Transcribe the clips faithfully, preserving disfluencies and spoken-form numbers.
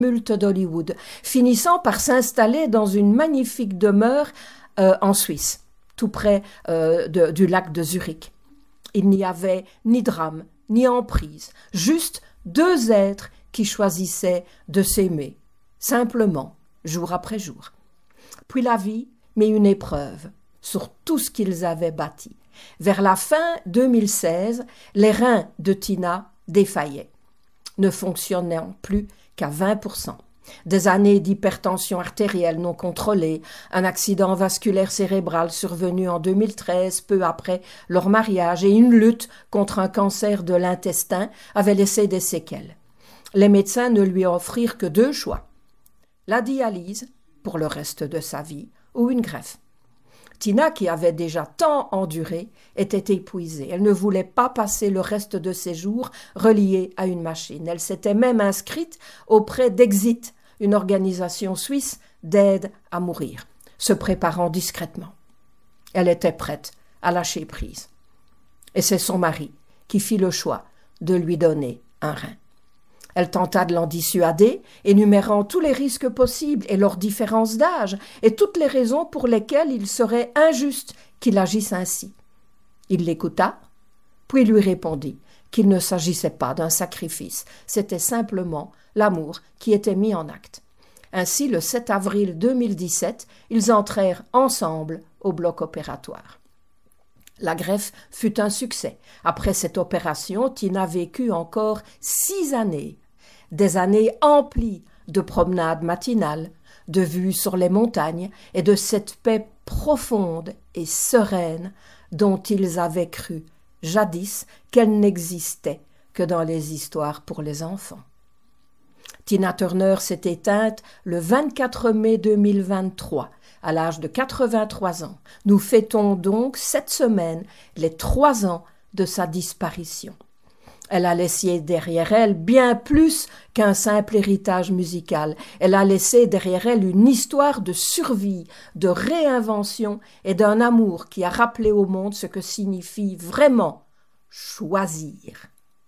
tumulte d'Hollywood, finissant par s'installer dans une magnifique demeure euh, en Suisse, tout près euh, de, du lac de Zurich. Il n'y avait ni drame, ni emprise, juste deux êtres qui choisissaient de s'aimer, simplement, jour après jour. Puis la vie mit une épreuve sur tout ce qu'ils avaient bâti. Vers la fin deux mille seize, les reins de Tina défaillaient, ne fonctionnant plus qu'à vingt pour cent. Des années d'hypertension artérielle non contrôlée, un accident vasculaire cérébral survenu en deux mille treize, peu après leur mariage, et une lutte contre un cancer de l'intestin avaient laissé des séquelles. Les médecins ne lui offrirent que deux choix: la dialyse pour le reste de sa vie ou une greffe. Tina, qui avait déjà tant enduré, était épuisée. Elle ne voulait pas passer le reste de ses jours reliée à une machine. Elle s'était même inscrite auprès d'Exit, une organisation suisse d'aide à mourir, se préparant discrètement. Elle était prête à lâcher prise. Et c'est son mari qui fit le choix de lui donner un rein. Elle tenta de l'en dissuader, énumérant tous les risques possibles et leurs différences d'âge, et toutes les raisons pour lesquelles il serait injuste qu'il agisse ainsi. Il l'écouta, puis lui répondit qu'il ne s'agissait pas d'un sacrifice, c'était simplement l'amour qui était mis en acte. Ainsi, le sept avril deux mille dix-sept, ils entrèrent ensemble au bloc opératoire. La greffe fut un succès. Après cette opération, Tina vécut encore six années. Des années emplies de promenades matinales, de vues sur les montagnes et de cette paix profonde et sereine dont ils avaient cru jadis qu'elle n'existait que dans les histoires pour les enfants. Tina Turner s'est éteinte le vingt-quatre mai deux mille vingt-trois, à l'âge de quatre-vingt-trois ans. Nous fêtons donc cette semaine les trois ans de sa disparition. Elle a laissé derrière elle bien plus qu'un simple héritage musical. Elle a laissé derrière elle une histoire de survie, de réinvention et d'un amour qui a rappelé au monde ce que signifie vraiment choisir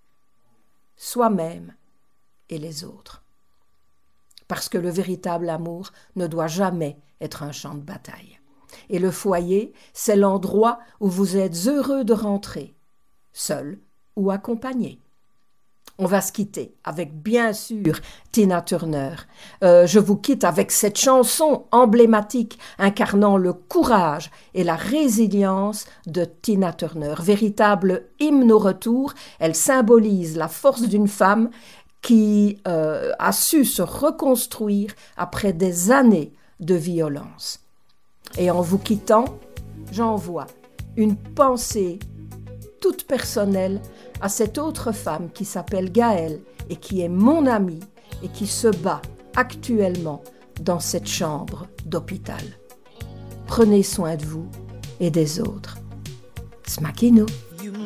soi-même et les autres. Parce que le véritable amour ne doit jamais être un champ de bataille. Et le foyer, c'est l'endroit où vous êtes heureux de rentrer, seul ou accompagné. On va se quitter avec, bien sûr, Tina Turner. Euh, je vous quitte avec cette chanson emblématique incarnant le courage et la résilience de Tina Turner. Véritable hymne au retour, elle symbolise la force d'une femme qui euh, a su se reconstruire après des années de violence. Et en vous quittant, j'envoie une pensée toute personnelle à cette autre femme qui s'appelle Gaëlle et qui est mon amie et qui se bat actuellement dans cette chambre d'hôpital. Prenez soin de vous et des autres. Smakino.